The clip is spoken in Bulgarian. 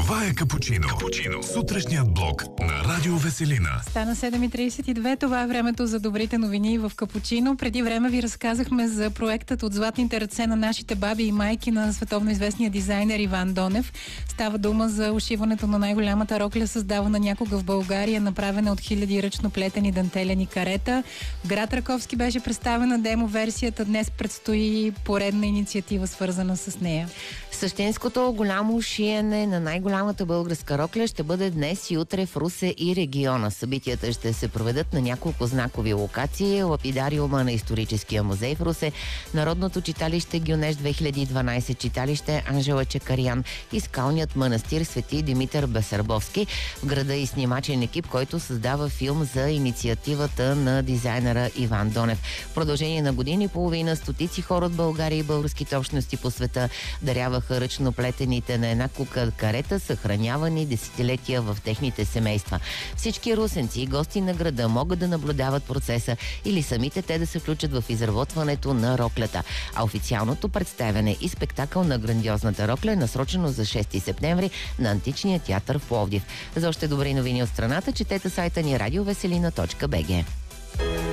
Това е Капучино. Сутрешният блок на Радио Веселина. Стана 7:32. Това е времето за добрите новини в Капучино. Преди време ви разказахме за проектът от златните ръце на нашите баби и майки на световно известния дизайнер Иван Донев. Става дума за ушиването на най-голямата рокля, създавана някога в България, направена от хиляди ръчно плетени дантелени карета. В град Раковски беше представена демо-версията. Днес предстои поредна инициатива, свързана с нея. Същинското голямо шиене на най-голямата българска рокля ще бъде днес и утре в Русе и региона. Събитията ще се проведат на няколко знакови локации: лапидариума на Историческия музей в Русе, Народното читалище Гюнеш 2012, читалище Анжела Чекарян и скалният манастир Свети Димитър Бесарбовски. В града и снимачен екип, който създава филм за инициативата на дизайнера Иван Донев. В продължение на години и половина стотици хора от България и българските общности по света даряваха ръчно плетените на една кука карета, съхранявани десетилетия в техните семейства. Всички русенци и гости на града могат да наблюдават процеса или самите те да се включат в изработването на роклята. А официалното представяне и спектакъл на грандиозната рокля е насрочено за 6 септември на Античния театър в Пловдив. За още добри новини от страната четете сайта ни radioveselina.bg.